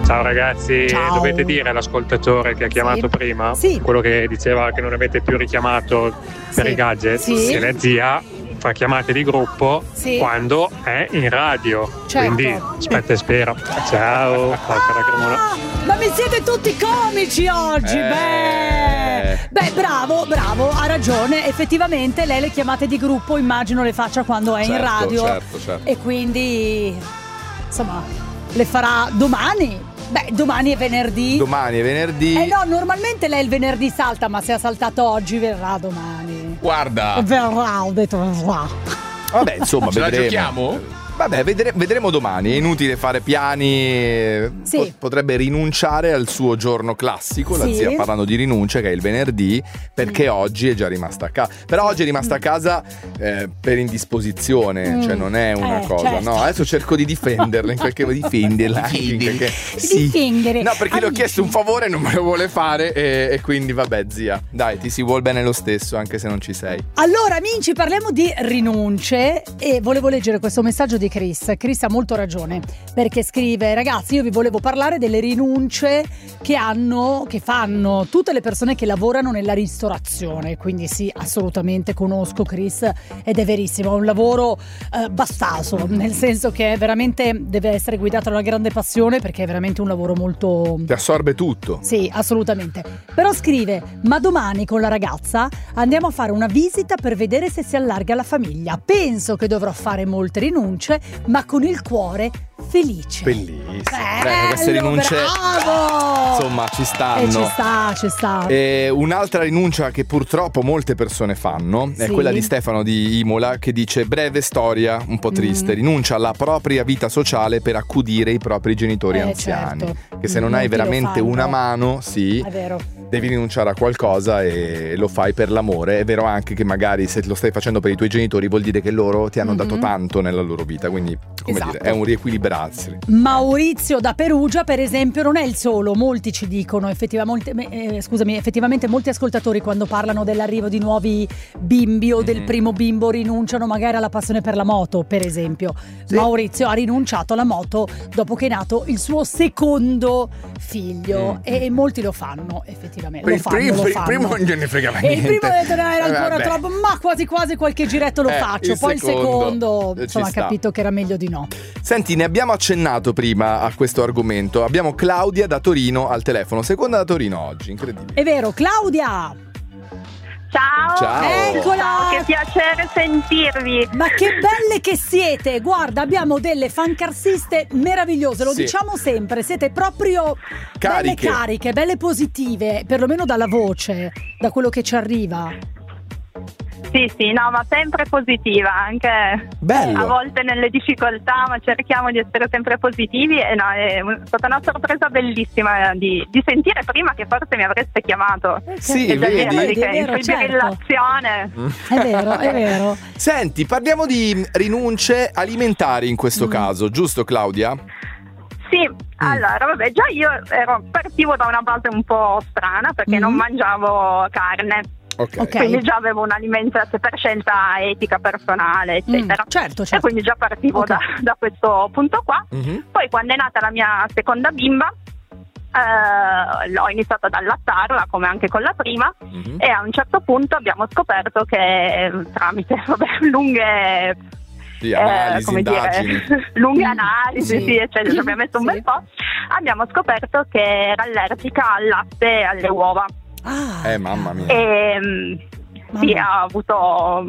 Ciao ragazzi, Ciao. dovete dire all'ascoltatore che ha chiamato prima, quello che diceva che non avete più richiamato per i gadget, che la zia fa chiamate di gruppo quando è in radio. Certo. Quindi aspetta e spera. Ciao, porca la cremona. Ma mi siete tutti comici oggi, Beh, bravo, ha ragione. Effettivamente lei le chiamate di gruppo immagino le faccia quando è in radio. Certo. E quindi insomma le farà domani. Beh, domani è venerdì. No, normalmente lei il venerdì salta, ma se ha saltato oggi verrà domani. Guarda. Verrà, ho detto verrà. Vabbè, insomma, Ce la vedremo. giochiamo? Vabbè, vedremo domani. È inutile fare piani. Potrebbe rinunciare al suo giorno classico. La zia parlando di rinuncia, che è il venerdì, perché oggi è già rimasta a casa. Però oggi è rimasta a casa per indisposizione, cioè non è una cosa. Certo. No, adesso cerco di difenderla, in qualche modo difenderla. Difendere. No, perché le ho chiesto un favore, non me lo vuole fare e quindi vabbè, zia. Dai, ti si vuol bene lo stesso, anche se non ci sei. Allora, amici, parliamo di rinunce e volevo leggere questo messaggio di Chris. Chris ha molto ragione, perché scrive: ragazzi, io vi volevo parlare delle rinunce che fanno tutte le persone che lavorano nella ristorazione. Quindi sì, assolutamente conosco Chris ed è verissimo, è un lavoro bastaso, nel senso che veramente deve essere guidato da una grande passione, perché è veramente un lavoro molto... Ti assorbe tutto. Sì, assolutamente. Però scrive: ma domani con la ragazza andiamo a fare una visita per vedere se si allarga la famiglia. Penso che dovrò fare molte rinunce, ma con il cuore felice. Bellissimo. Queste rinunce, bravo! insomma, ci stanno. Ci sta. Un'altra rinuncia che purtroppo molte persone fanno è quella di Stefano di Imola, che dice: breve storia, un po' triste, rinuncia alla propria vita sociale per accudire i propri genitori anziani. Certo. Che se non hai veramente una mano, è vero, devi rinunciare a qualcosa e lo fai per l'amore. È vero anche che magari se lo stai facendo per i tuoi genitori vuol dire che loro ti hanno dato tanto nella loro vita, quindi come dire, è un riequilibrarsi. Maurizio da Perugia, per esempio, non è il solo. Molti ci dicono, effettivamente molti ascoltatori, quando parlano dell'arrivo di nuovi bimbi o del primo bimbo, rinunciano magari alla passione per la moto, per esempio. Maurizio ha rinunciato alla moto dopo che è nato il suo secondo figlio e molti lo fanno, effettivamente. Il primo non gliene frega niente. E il primo ha detto no, era ancora troppo, ma quasi qualche giretto lo faccio. Poi il secondo insomma ha capito che era meglio di no. Senti, ne abbiamo accennato prima a questo argomento. Abbiamo Claudia da Torino al telefono. Seconda da Torino oggi, incredibile. È vero, Claudia! Ciao! Eccola! Ciao, che piacere sentirvi! Ma che belle che siete! Guarda, abbiamo delle fancarsiste meravigliose, lo diciamo sempre, siete proprio belle cariche, belle positive, perlomeno dalla voce, da quello che ci arriva. Sì, no, ma sempre positiva, anche a volte nelle difficoltà, ma cerchiamo di essere sempre positivi e no, è stata una sorpresa bellissima di sentire prima che forse mi avreste chiamato. Sì, è vedi? vero, fibrillazione. È vero. Senti, parliamo di rinunce alimentari in questo caso, giusto Claudia? Sì, allora vabbè, già io partivo da una base un po' strana perché non mangiavo carne. Quindi già avevo un'alimentazione per scelta etica personale, eccetera. Certo. E quindi già partivo da questo punto qua. Poi quando è nata la mia seconda bimba ho iniziato ad allattarla come anche con la prima e a un certo punto abbiamo scoperto che tramite lunghe lunghe analisi eccetera, abbiamo messo un bel po', abbiamo scoperto che era allergica al latte e alle uova. Mamma mia. Sì, ha avuto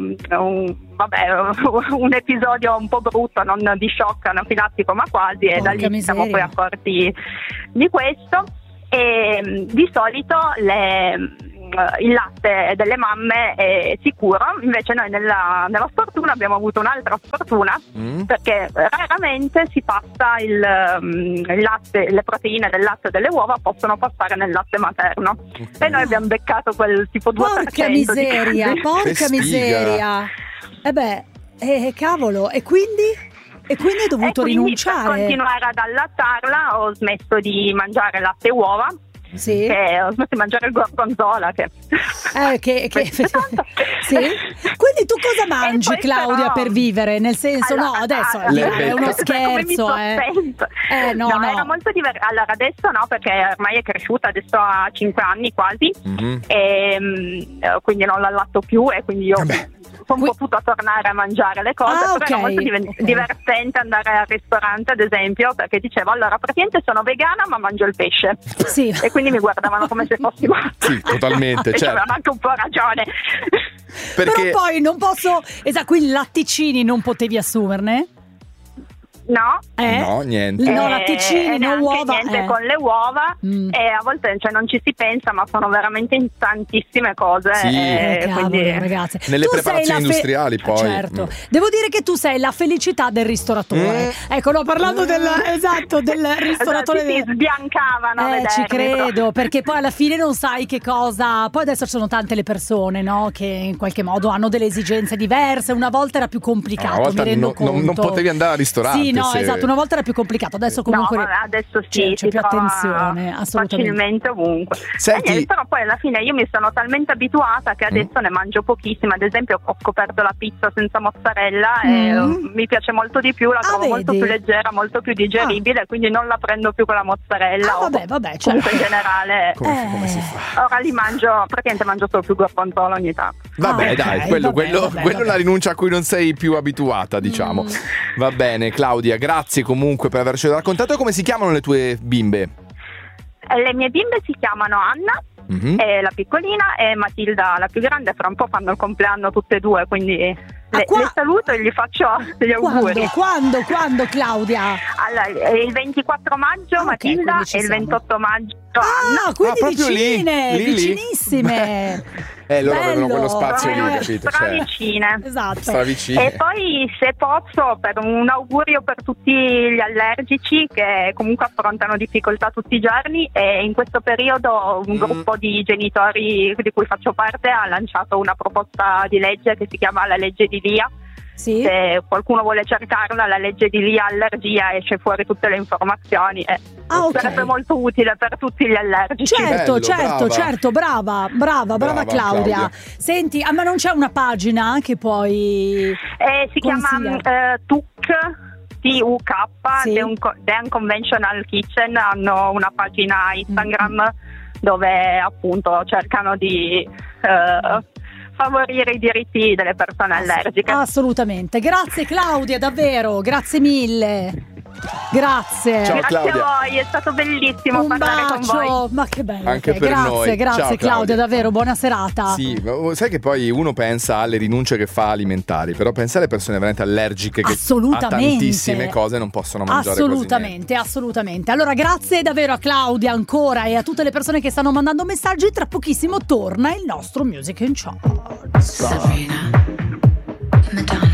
un episodio un po' brutto, non di shock anafilattico ma quasi, e da lì ci siamo poi accorti di questo. E di solito il latte delle mamme è sicuro, invece noi nella sfortuna abbiamo avuto un'altra sfortuna perché raramente si passa il latte, le proteine del latte e delle uova possono passare nel latte materno e noi abbiamo beccato quel tipo 2%. Porca miseria. Cavolo, e quindi hai dovuto rinunciare? Per continuare ad allattarla ho smesso di mangiare latte e uova. che ho smesso di mangiare il gorgonzola che sì. Quindi tu cosa mangi, Claudia, per vivere? Nel senso, adesso è uno scherzo, no, era molto diverso. Allora adesso no, perché ormai è cresciuta, adesso ha 5 anni quasi, e quindi non l'allatto più, e quindi io sono potuta tornare a mangiare le cose, però era molto divertente andare al ristorante, ad esempio, perché dicevo, allora praticamente sono vegana ma mangio il pesce, e quindi mi guardavano come se fossimo totalmente, certo. Avevano anche un po' ragione, perché... però poi non posso, quindi latticini non potevi assumerne? No, no, niente. No, latticini, no uova. Niente con le uova, e a volte non ci si pensa, ma sono veramente in tantissime cose. Quindi... ragazzi. Nelle preparazioni industriali poi. Certo. Devo dire che tu sei la felicità del ristoratore. Ecco, parlando del ristoratore. Si sbiancavano. Ci credo, perché poi alla fine non sai che cosa. Poi adesso ci sono tante le persone, no, che in qualche modo hanno delle esigenze diverse. Una volta era più complicato, una volta mi rendo conto. Non potevi andare al ristorante. Sì, no, esatto, una volta era più complicato, adesso comunque adesso c'è più attenzione, assolutamente. Facilmente ovunque. Però poi alla fine io mi sono talmente abituata che adesso ne mangio pochissima. Ad esempio ho scoperto la pizza senza mozzarella e mi piace molto di più, la trovo molto più leggera, molto più digeribile, quindi non la prendo più con la mozzarella. Vabbè, comunque in generale come si fa? Ora praticamente mangio solo più gorgonzola ogni tanto. Vabbè, dai, quello è una rinuncia a cui non sei più abituata, diciamo. Va bene, Claudia, grazie comunque per avercelo raccontato. Come si chiamano le tue bimbe? Le mie bimbe si chiamano Anna, la piccolina, e Matilda, la più grande. Fra un po' fanno il compleanno tutte e due, quindi le saluto e gli faccio gli auguri. Quando, Claudia? Allora, il 24 maggio Matilda e il 28 maggio Anna. Quindi vicine, vicinissime. Loro avevano quello spazio lì, capito? Stravicine. Esatto. Stravicine. E poi, se posso, per un augurio per tutti gli allergici che comunque affrontano difficoltà tutti i giorni, e in questo periodo un gruppo di genitori di cui faccio parte ha lanciato una proposta di legge che si chiama la legge di Lia. Sì. Se qualcuno vuole cercarla, la legge di Lia allergia, esce fuori tutte le informazioni. Sarebbe molto utile per tutti gli allergici. Certo, brava Claudia. Senti, ma non c'è una pagina che poi si chiama TUK, The Unconventional Kitchen. Hanno una pagina Instagram dove appunto cercano di favorire i diritti delle persone allergiche. Assolutamente. Grazie Claudia, davvero, grazie mille. Grazie. Ciao, grazie Claudia. a voi, è stato bellissimo parlare con voi. Ma che bello. Anche per noi. Grazie Ciao, Claudia, davvero, buona serata. Sì, sai che poi uno pensa alle rinunce che fa alimentari, però pensa alle persone veramente allergiche che a tantissime cose non possono mangiare assolutamente. Allora grazie davvero a Claudia ancora e a tutte le persone che stanno mandando messaggi. Tra pochissimo torna il nostro Music in Charge. Sabrina, Madonna.